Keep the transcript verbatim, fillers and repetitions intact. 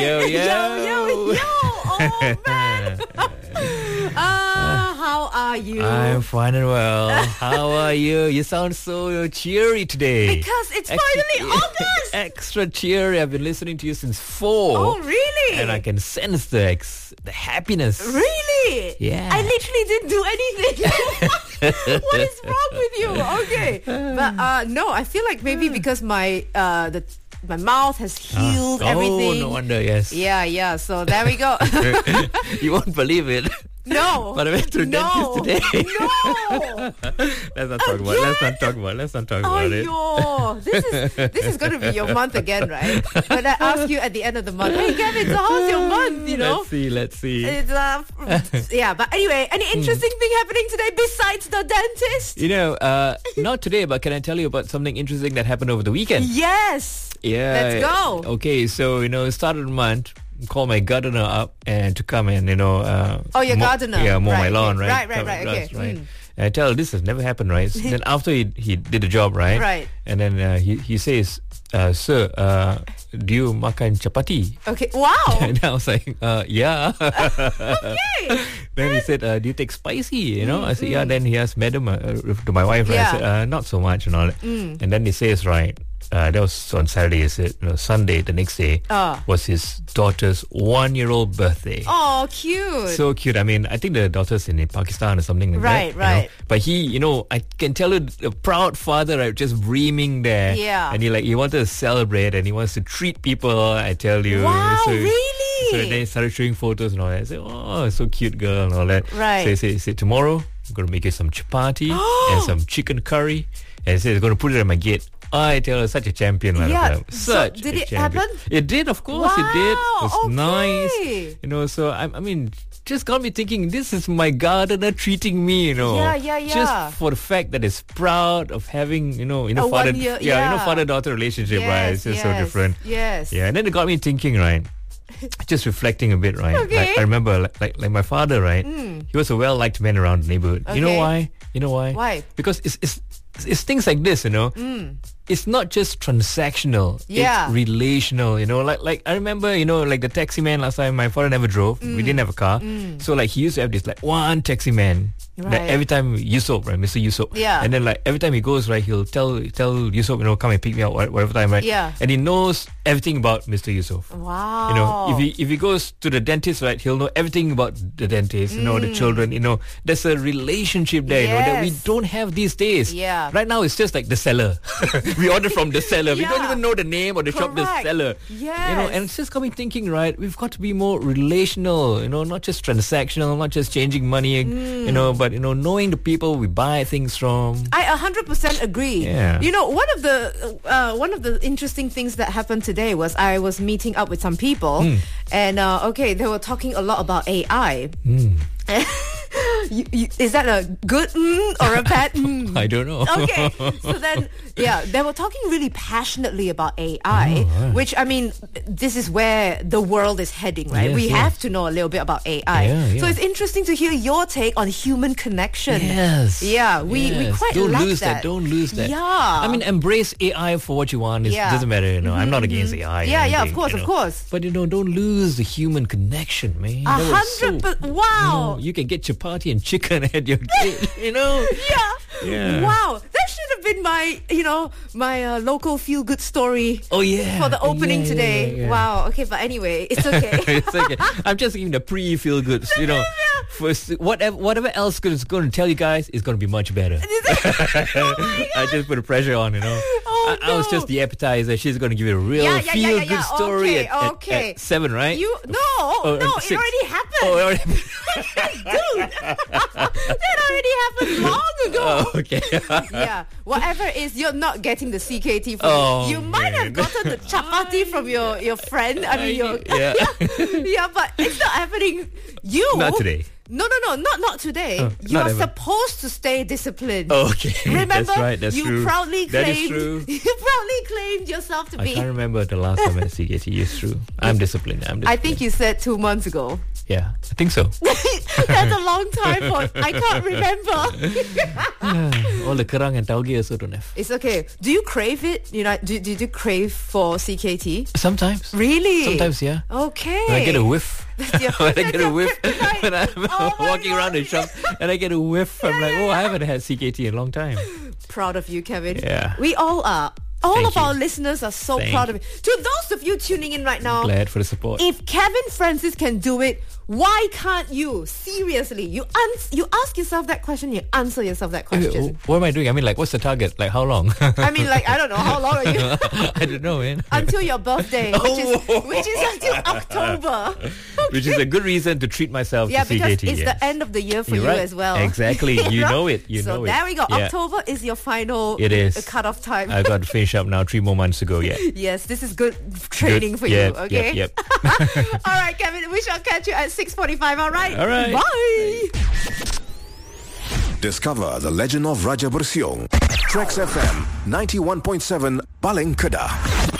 yo, yo. Yo, yo, yo. Oh, man. uh, how are you? I'm fine and well. How are you? You sound so cheery today. Because it's finally August. Extra cheery. I've been listening to you since four. Oh, really? And I can sense the ex- the happiness. Really? Yeah. I literally didn't do anything. What is wrong with you? Okay. But uh, no, I feel like maybe because my uh, the my mouth has healed Ah. everything. Oh, no wonder, yes. Yeah, yeah. So there we go. You won't believe it. No. But I went to the no. dentist today. No. Let's not talk about it. Let's not talk about it. Let's not talk about it. Aiyo, this is this is going to be your month again, right? When I ask you at the end of the month, hey Kevin, so how's your month? You know. Let's see. Let's see. It's, uh, yeah, but anyway, any interesting thing happening today besides the dentist? You know, uh, not today, but can I tell you about something interesting that happened over the weekend? Yes. Yeah. Let's go. Okay, so, you know, it started the month. Call my gardener up and to come and, you know... Uh, Oh, your mow, gardener. Yeah, mow right, my lawn, okay. right? Right, right, right, okay. Right. Mm. And I tell her, this has never happened, right? Then after he, he did the job, right? Right. And then uh, he, he says, uh, sir, uh, do you makan chapati? Okay, wow. And I was like, uh, yeah. Okay. Then he said, uh, do you take spicy? You know, I said, yeah. Then he asked madam, uh, to my wife, right? Yeah. I said, uh, not so much and all that. Mm. And then he says, right, uh, that was on Saturday, he said, you know, Sunday, the next day, Ah. was his daughter's one-year-old birthday. Oh, cute. So cute. I mean, I think the daughter's in Pakistan or something like Right, that. you right. know. But he, you know, I can tell you, a proud father, right, just beaming there. Yeah. And he like, he wanted to celebrate and he wants to treat people, I tell you. Wow, so, really? So then he started showing photos and all that. I said, oh, so cute girl and all that. Right. So he said, he said tomorrow, I'm going to make you some chapati and some chicken curry. And he said, he's going to put it at my gate. I tell her, such a champion. Like Yeah. that. Such So did a it champion. happen? It did, of course, it did. It was Wow, okay. nice. You know, so I, I mean, just got me thinking, this is my gardener treating me, you know. Yeah, yeah, yeah. Just for the fact that it's proud of having, you know, you know, A father, one year- yeah, you know, yeah. father-daughter relationship, right? It's just so yes, different. Yes. Yeah, and then it got me thinking, right? Just reflecting a bit, right? Okay. Like, I remember, like, like, like my father, right? Mm. He was a well-liked man around the neighborhood. You know Okay. why? You know why? Why? Because it's it's it's things like this, you know. Mm. It's not just transactional. Yeah. It's relational, you know. Like like I remember, you know, like the taxi man last time, my father never drove. We didn't have a car. Mm. So like he used to have this like one taxi man. Right. That every time Yusuf, right, Mister Yusuf. Yeah. And then like every time he goes, right, he'll tell tell Yusuf, you know, come and pick me up wha- whatever time, right? Yeah. And he knows everything about Mister Yusuf. Wow. You know, if he if he goes to the dentist, right, he'll know everything about the dentist, you know, the children, you know. There's a relationship there, you know, that we Yes. don't have these days. Yeah. Right now it's just like the seller. We order from the seller. We don't Yeah. even know the name or the shop, the Correct. seller. You know, Yes. and it's just got me thinking, right, we've got to be more relational, you know, not just transactional, not just changing money, you know, but, you know, knowing the people we buy things from. I one hundred percent agree. Yeah. You know, one of the uh, one of the interesting things that happened today was I was meeting up with some people, Hmm. and uh, okay, they were talking a lot about A I. Mm. you, you, is that a good mm or a bad mm? I don't know. Okay, so then, yeah, they were talking really passionately about A I, Oh, right. which, I mean, this is where the world is heading, right? Yes, we yes. have to know a little bit about A I. Yeah, yeah. So it's interesting to hear your take on human connection. Yes. Yeah, we, we Yes. quite don't lack lose that. that. Don't lose that. Yeah. I mean, embrace A I for what you want. It Yeah. doesn't matter. You know, I'm not against A I. or Yeah, yeah, of anything, course, you of know. course. But you know, don't lose the human connection, man. A That was hundred so- per- wow. You know, you can get chapati and chicken at your gate. You know. Yeah. Yeah. Wow. That should have been my, you know, my uh, local feel-good story Oh yeah. for the opening Yeah, yeah, today. yeah, yeah. Wow. Okay, but anyway, it's okay. It's okay. I'm just giving the pre-feel goods. You know, for s- whatever whatever else is going to tell you guys is going to be much better. I just put the pressure on. You know. Oh, I, I was no. just the appetizer. She's going to give you a real Yeah, yeah, yeah, feel yeah, good yeah. story Okay, at, at- okay. at seven, right? You no, Oh, no, uh, it six. already happened. Oh, it already. Dude, that already happened long ago. Oh, okay. Yeah, whatever it is, you're not getting the C K T from Oh, me. You might have man. gotten the chapati from your, your friend. I mean, your Yeah. yeah, but it's not happening. You Not today. No, no, no, not not today. Oh, you not are ever. supposed to stay disciplined. Okay, Remember, that's right. That's you true. proudly That is claimed true. you proudly claimed yourself to I be. can't remember the last time at C K T. It's true. I'm disciplined. I'm disciplined. I think you said two months ago. Yeah, I think so. That's a long time for. I can't remember. All the kerang and tauge also don't have. It's okay. Do you crave it? You know, do, did you crave for C K T? Sometimes. Really? Sometimes, yeah. Okay. When I get a whiff. That's your- when I that's get a your whiff. kryptonite. When I'm Oh my walking around the shop and I get a whiff, I'm like, oh, I haven't had C K T in a long time. Proud of you, Kevin. Yeah. We all are. All Thank of you. our listeners are so Thank proud you. of you. To those of you tuning in right now, Glad for the support. if Kevin Francis can do it, why can't you? Seriously, you ans- you ask yourself that question, you answer yourself that Wait, question. what am I doing? I mean, like, what's the target? Like, how long? I mean, like, I don't know, how long are you? I don't know, man. Until your birthday, which is which is until October. Which is a good reason to treat myself Yeah, to C because K T. it's yes. the end of the year for You're you right. as well. Exactly. You know it. You so know it. there we go. Yeah. October is your final It is. uh, cut-off time. I got to finish up now. Three more months to go. Yeah. Yes, this is good training Good. for Yep, you, okay? Yep, yep. All right, Kevin, we shall catch you at six forty-five, all right? All right. Bye! Discover the legend of Raja Bersiong. Trax F M ninety-one point seven Paling Kedah.